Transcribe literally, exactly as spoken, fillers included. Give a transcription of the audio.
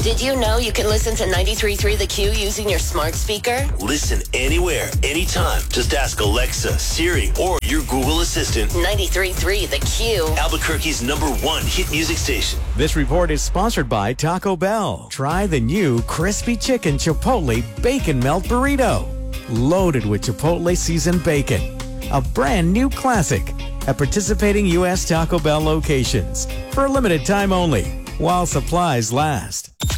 Did you know you can listen to ninety-three point three The Q using your smart speaker? Listen anywhere, anytime. Just ask Alexa, Siri, or your Google Assistant. ninety-three point three The Q. Albuquerque's number one hit music station. This report is sponsored by Taco Bell. Try the new Crispy Chicken Chipotle Bacon Melt Burrito. Loaded with Chipotle seasoned bacon. A brand new classic at participating U S Taco Bell locations. For a limited time only, while supplies last.